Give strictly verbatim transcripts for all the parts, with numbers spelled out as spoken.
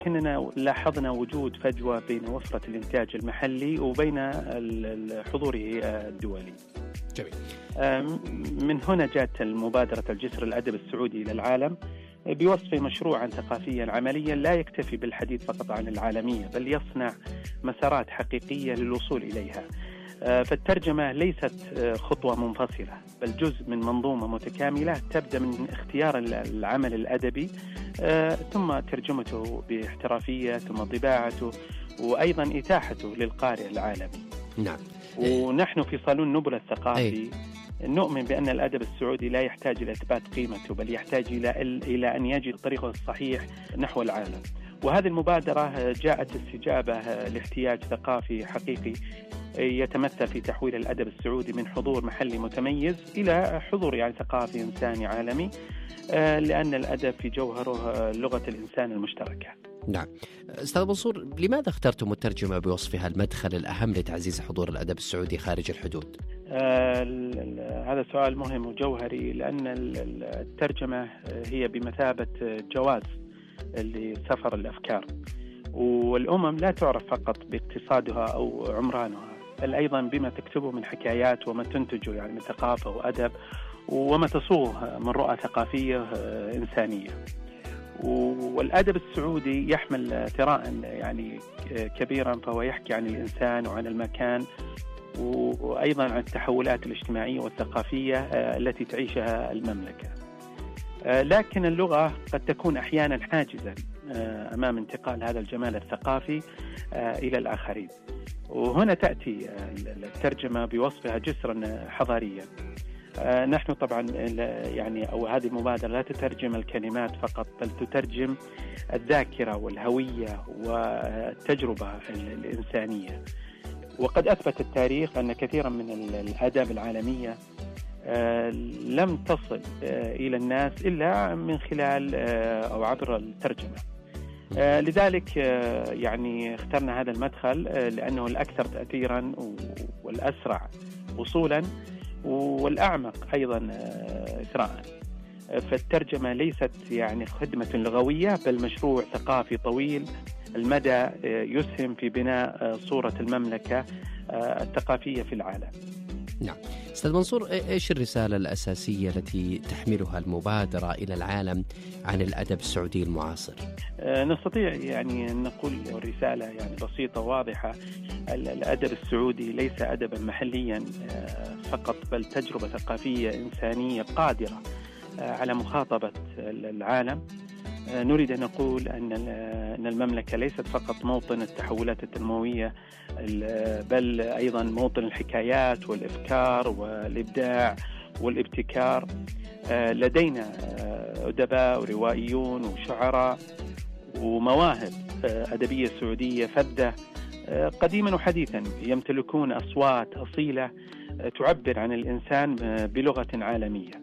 كنا لاحظنا وجود فجوة بين وفرة الإنتاج المحلي وبين حضوره الدولي. جميل. من هنا جاءت المبادرة الجسر الأدب السعودي إلى العالم بوصفه مشروعا ثقافيا عمليا لا يكتفي بالحديث فقط عن العالمية، بل يصنع مسارات حقيقية للوصول إليها. فالترجمة ليست خطوة منفصلة، بل جزء من منظومة متكاملة تبدأ من اختيار العمل الأدبي ثم ترجمته باحترافية ثم طباعته وأيضا إتاحته للقارئ العالمي. نعم. ونحن في صالون نبلة الثقافي أي. نؤمن بأن الأدب السعودي لا يحتاج إلى إثبات قيمته، بل يحتاج إلى إلى أن يجد طريقه الصحيح نحو العالم. وهذه المبادرة جاءت استجابة لاحتياج ثقافي حقيقي يتمثل في تحويل الأدب السعودي من حضور محلي متميز إلى حضور يعني ثقافي إنساني عالمي، لأن الأدب في جوهره لغة الإنسان المشتركة. نعم. أستاذ منصور، لماذا اخترتم الترجمة بوصفها المدخل الأهم لتعزيز حضور الأدب السعودي خارج الحدود؟ آه هذا سؤال مهم وجوهري، لأن الترجمة هي بمثابة جواز لسفر الأفكار، والأمم لا تعرف فقط باقتصادها أو عمرانها، بل أيضا بما تكتبه من حكايات وما تنتجه يعني من ثقافة وأدب وما تصوغه من رؤى ثقافية إنسانية. والأدب السعودي يحمل ثراء يعني كبيرا، فهو يحكي عن الإنسان وعن المكان وأيضا عن التحولات الاجتماعية والثقافية التي تعيشها المملكة. لكن اللغة قد تكون أحيانا حاجزا أمام انتقال هذا الجمال الثقافي إلى الآخرين، وهنا تأتي الترجمة بوصفها جسرا حضاريا. نحن طبعا يعني أو هذه المبادرة لا تترجم الكلمات فقط، بل تترجم الذاكرة والهوية والتجربة الإنسانية. وقد أثبت التاريخ أن كثيرا من الآداب العالمية لم تصل إلى الناس إلا من خلال أو عبر الترجمة. لذلك يعني اخترنا هذا المدخل لأنه الأكثر تأثيرا والأسرع وصولا والأعمق أيضا إثراء. فالترجمة ليست يعني خدمة لغوية، بل مشروع ثقافي طويل المدى يسهم في بناء صورة المملكة الثقافية في العالم. نعم. أستاذ منصور، إيش الرسالة الأساسية التي تحملها المبادرة إلى العالم عن الأدب السعودي المعاصر؟ نستطيع يعني أن نقول الرسالة يعني بسيطة واضحة. الأدب السعودي ليس أدبا محليا فقط، بل تجربة ثقافية إنسانية قادرة على مخاطبة العالم. نريد أن نقول أن المملكة ليست فقط موطن التحولات التنموية، بل أيضا موطن الحكايات والإفكار والإبداع والابتكار. لدينا أدباء وروائيون وشعراء ومواهب أدبية سعودية فذة قديما وحديثا، يمتلكون أصوات أصيلة تعبر عن الإنسان بلغة عالمية.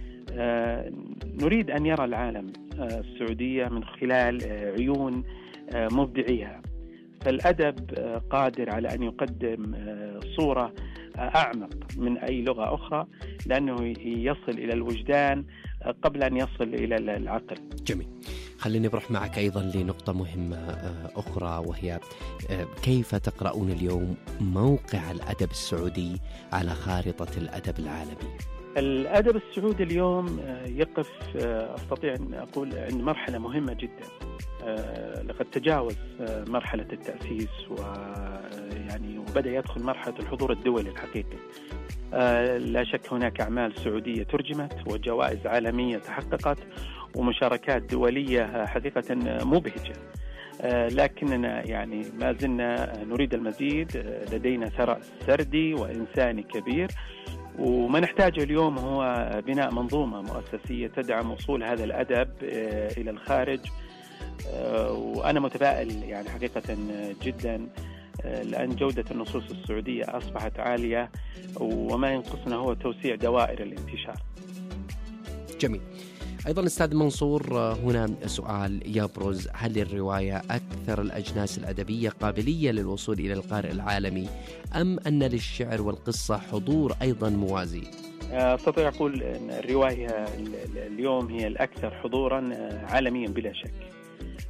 نريد أن يرى العالم السعودية من خلال عيون مبدعيها. فالأدب قادر على أن يقدم صورة أعمق من أي لغة أخرى، لأنه يصل إلى الوجدان قبل أن يصل إلى العقل. جميل. خليني بروح معك أيضا لنقطة مهمة أخرى، وهي كيف تقرؤون اليوم موقع الأدب السعودي على خارطة الأدب العالمي؟ الأدب السعودي اليوم يقف أستطيع أن أقول عند مرحلة مهمة جدا. لقد تجاوز مرحلة التأسيس ويعني وبدأ يدخل مرحلة الحضور الدولي الحقيقي. لا شك هناك أعمال سعودية ترجمت وجوائز عالمية تحققت ومشاركات دولية حقيقة مبهجة، لكننا يعني ما زلنا نريد المزيد. لدينا ثراء سردي وإنساني كبير، وما نحتاجه اليوم هو بناء منظومة مؤسسية تدعم وصول هذا الأدب إلى الخارج. وأنا متفائل يعني حقيقة جدا، لأن جودة النصوص السعودية أصبحت عالية، وما ينقصنا هو توسيع دوائر الانتشار. جميل. أيضا أستاذ منصور، هنا سؤال يبرز: هل الرواية أكثر الأجناس الأدبية قابلية للوصول إلى القارئ العالمي، أم أن للشعر والقصة حضور أيضا موازي؟ أستطيع أقول أن الرواية اليوم هي الأكثر حضورا عالميا بلا شك.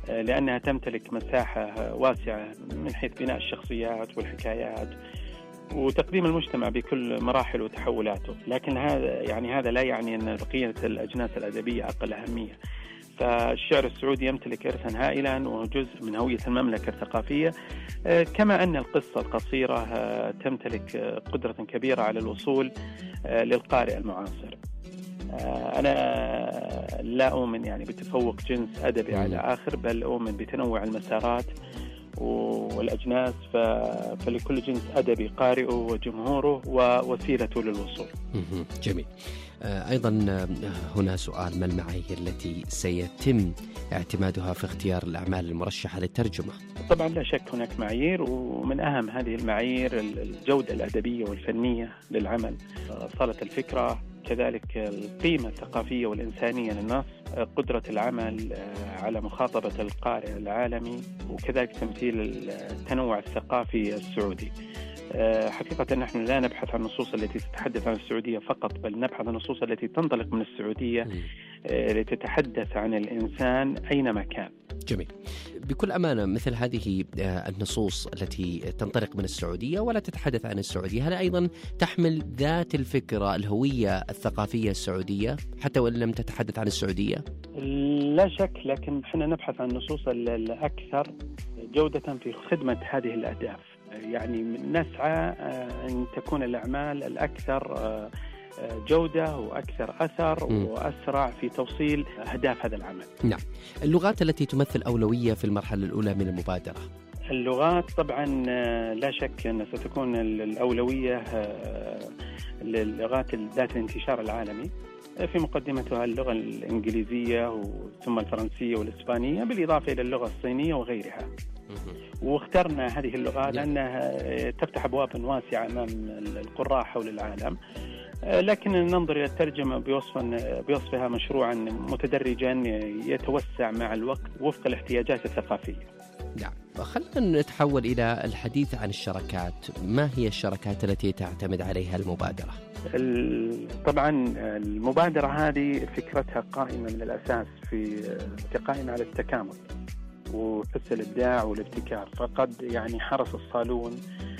لأنها تمتلك مساحة واسعة من حيث بناء الشخصيات والحكايات وتقديم المجتمع بكل مراحل وتحولاته. لكن هذا يعني هذا لا يعني أن بقية الأجناس الأدبية أقل أهمية. فالشعر السعودي يمتلك إرثا هائلا وجزء من هوية المملكة الثقافية، كما أن القصة القصيرة تمتلك قدرة كبيرة على الوصول للقارئ المعاصر. أنا لا أؤمن يعني بتفوق جنس أدبي على آخر، بل أؤمن بتنوع المسارات والأجناس، فلكل جنس أدبي قارئه وجمهوره ووسيلته للوصول. جميل. أيضا هنا سؤال: ما المعايير التي سيتم اعتمادها في اختيار الأعمال المرشحة للترجمة؟ طبعا لا شك هناك معايير، ومن أهم هذه المعايير الجودة الأدبية والفنية للعمل، صلة الفكرة، كذلك القيمة الثقافية والإنسانية للنص، قدرة العمل على مخاطبة القارئ العالمي، وكذلك تمثيل التنوع الثقافي السعودي. حقيقة نحن لا نبحث عن النصوص التي تتحدث عن السعودية فقط، بل نبحث عن النصوص التي تنطلق من السعودية لتتحدث عن الإنسان أينما كان. جميل. بكل أمانة، مثل هذه النصوص التي تنطلق من السعودية ولا تتحدث عن السعودية، هل أيضا تحمل ذات الفكرة الهوية الثقافية السعودية حتى وإن لم تتحدث عن السعودية؟ لا شك، لكن نحن نبحث عن النصوص الأكثر جودة في خدمة هذه الأهداف. يعني نسعى أن تكون الأعمال الأكثر جودة وأكثر أثر م. وأسرع في توصيل أهداف هذا العمل. نعم. اللغات التي تمثل أولوية في المرحلة الأولى من المبادرة؟ اللغات طبعا لا شك أن ستكون الأولوية للغات ذات الانتشار العالمي، في مقدمتها اللغة الإنجليزية ثم الفرنسية والإسبانية، بالإضافة إلى اللغة الصينية وغيرها. واخترنا هذه اللغات لأنها تفتح أبوابا واسعة أمام القراء حول العالم، لكن ننظر إلى الترجمة بوصفها مشروعا متدرجا يتوسع مع الوقت وفق الاحتياجات الثقافية. نعم. خلينا نتحول إلى الحديث عن الشراكات. ما هي الشراكات التي تعتمد عليها المبادرة؟ طبعا المبادرة هذه فكرتها قائمة من الأساس في قائمة على التكامل وحس الإبداع والابتكار. فقد يعني حرص الصالون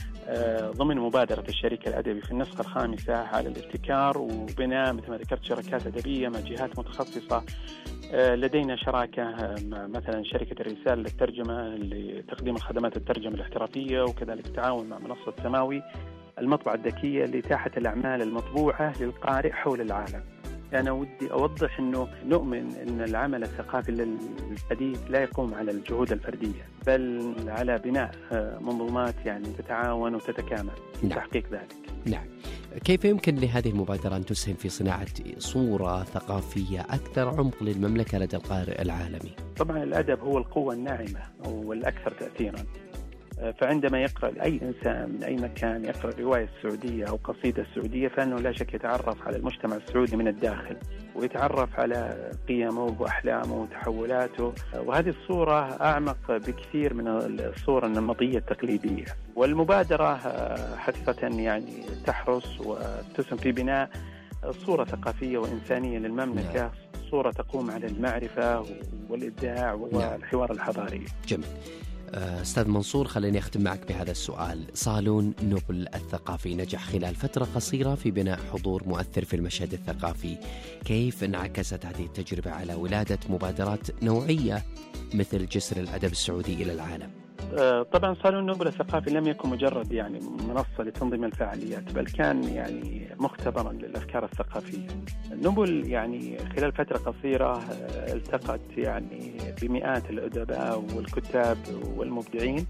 ضمن مبادرة الشريك الأدبي في النسخة الخامسة على الابتكار وبناء مثل ما ذكرت شراكات أدبية مع جهات متخصصة. لدينا شراكة مع مثلا شركة الرسالة للترجمة لتقديم الخدمات الترجمة الاحترافية، وكذلك التعاون مع منصة سماوي المطبعة الذكية لإتاحة الأعمال المطبوعة للقارئ حول العالم. أنا ودي أوضح أنه نؤمن أن العمل الثقافي الحديث لا يقوم على الجهود الفردية، بل على بناء منظومات يعني تتعاون وتتكامل لتحقيق ذلك. نعم. كيف يمكن لهذه المبادرة أن تسهم في صناعة صورة ثقافية أكثر عمق للمملكة لدى القارئ العالمي؟ طبعا الأدب هو القوة الناعمة والأكثر تأثيرا. فعندما يقرأ أي إنسان من أي مكان يقرأ رواية السعودية أو قصيدة السعودية، فإنه لا شك يتعرف على المجتمع السعودي من الداخل، ويتعرف على قيمه وأحلامه وتحولاته. وهذه الصورة أعمق بكثير من الصورة النمطية التقليدية. والمبادرة حقيقة يعني تحرص وتسهم في بناء صورة ثقافية وإنسانية للمملكة، صورة تقوم على المعرفة والإبداع والحوار الحضاري. جميل. أستاذ منصور، خليني أختم معك بهذا السؤال. صالون نوبل الثقافي نجح خلال فترة قصيرة في بناء حضور مؤثر في المشهد الثقافي. كيف انعكست هذه التجربة على ولادة مبادرات نوعية مثل جسر الأدب السعودي إلى العالم؟ طبعا صالون نوبل الثقافي لم يكن مجرد يعني منصة لتنظيم الفعاليات، بل كان يعني مختبرا للأفكار الثقافية. نوبل يعني خلال فترة قصيرة التقت يعني بمئات الأدباء والكتاب والمبدعين،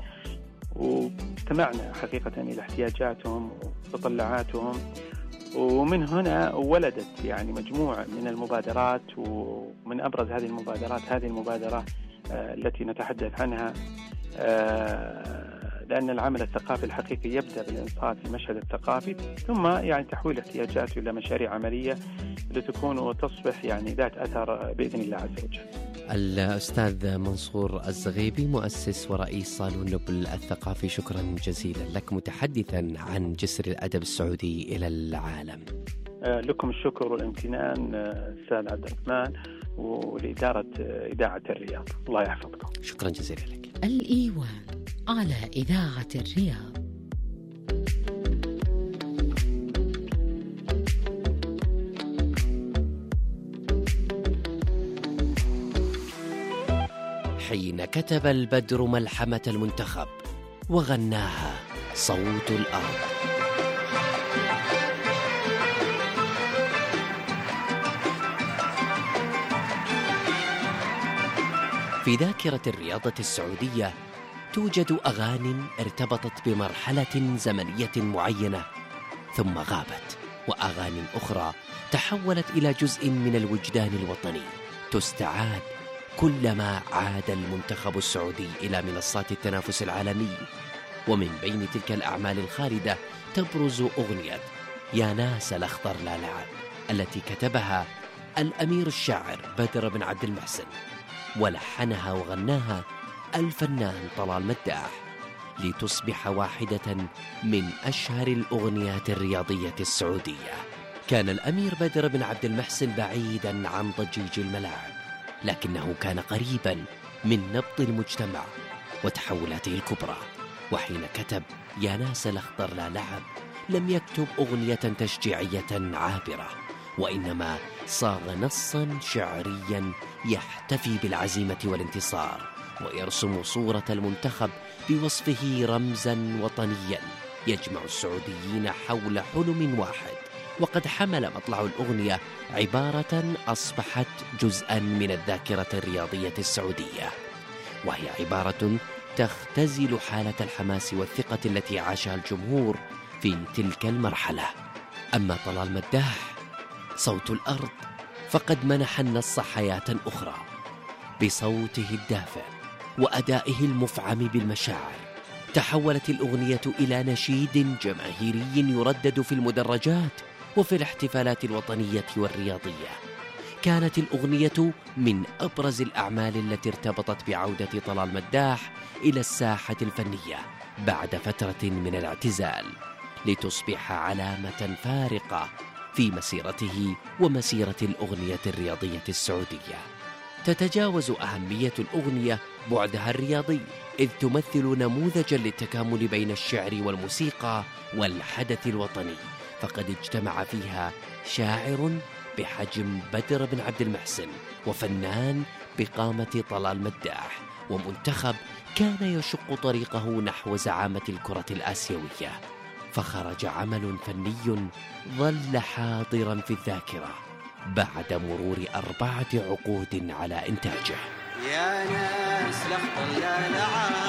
واستمعنا حقيقة إلى احتياجاتهم وتطلعاتهم، ومن هنا ولدت يعني مجموعة من المبادرات. ومن أبرز هذه المبادرات هذه المبادرة التي نتحدث عنها، لأن العمل الثقافي الحقيقي يبدأ بالإنصات في المشهد الثقافي، ثم يعني تحويل احتياجاته إلى مشاريع عملية لتكون وتصبح يعني ذات أثر بإذن الله عز وجل. الأستاذ منصور الزغيبي، مؤسس ورئيس صالون نوبل الثقافي، شكرا جزيلا لك، متحدثا عن جسر الأدب السعودي إلى العالم. لكم الشكر والامتنان أستاذ عبد الرحمن، ولإدارة إذاعة الرياض. الله يحفظكم. شكرا جزيلا لك. الإيوان على إذاعة الرياض. حين كتب البدر ملحمة المنتخب وغناها صوت الأرض. في ذاكرة الرياضة السعودية توجد أغاني ارتبطت بمرحلة زمنية معينة ثم غابت، وأغاني أخرى تحولت إلى جزء من الوجدان الوطني تستعاد كلما عاد المنتخب السعودي إلى منصات التنافس العالمي. ومن بين تلك الأعمال الخالدة تبرز أغنية يا ناس الأخضر لا لعب التي كتبها الأمير الشاعر بدر بن عبد المحسن، ولحنها وغناها الفنان طلال مداح، لتصبح واحدة من أشهر الأغنيات الرياضية السعودية. كان الأمير بدر بن عبد المحسن بعيداً عن ضجيج الملاعب، لكنه كان قريباً من نبض المجتمع وتحولاته الكبرى. وحين كتب يا ناس الأخضر لا لعب لم يكتب أغنية تشجيعية عابرة، وإنما صاغ نصاً شعرياً يحتفي بالعزيمة والانتصار، ويرسم صورة المنتخب بوصفه رمزاً وطنياً يجمع السعوديين حول حلم واحد. وقد حمل مطلع الأغنية عبارة أصبحت جزءاً من الذاكرة الرياضية السعودية، وهي عبارة تختزل حالة الحماس والثقة التي عاشها الجمهور في تلك المرحلة. أما طلال مداح صوت الأرض فقد منح النص حياة أخرى بصوته الدافئ وأدائه المفعم بالمشاعر. تحولت الأغنية إلى نشيد جماهيري يردد في المدرجات وفي الاحتفالات الوطنية والرياضية. كانت الأغنية من أبرز الأعمال التي ارتبطت بعودة طلال مداح إلى الساحة الفنية بعد فترة من الاعتزال، لتصبح علامة فارقة في مسيرته ومسيرة الأغنية الرياضية السعودية. تتجاوز أهمية الأغنية بعدها الرياضي، إذ تمثل نموذجاً للتكامل بين الشعر والموسيقى والحدث الوطني، فقد اجتمع فيها شاعر بحجم بدر بن عبد المحسن وفنان بقامة طلال مداح ومنتخب كان يشق طريقه نحو زعامة الكرة الآسيوية. فخرج عمل فني ظل حاضراً في الذاكرة بعد مرور أربعة عقود على إنتاجه. يا ناس الأخضر لا لعب